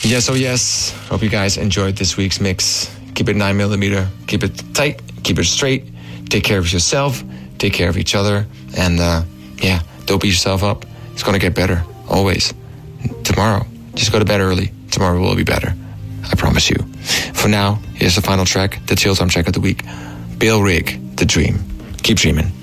Yes, oh yes. Hope you guys enjoyed this week's mix. Keep it 9mm. Keep it tight. Keep it straight. Take care of yourself. Take care of each other. And don't beat yourself up. It's going to get better. Always. Tomorrow. Just go to bed early. Tomorrow will be better. I promise you. For now, here's the final track, the chill time track of the week. Bill Rigg, The Dream. Keep dreaming.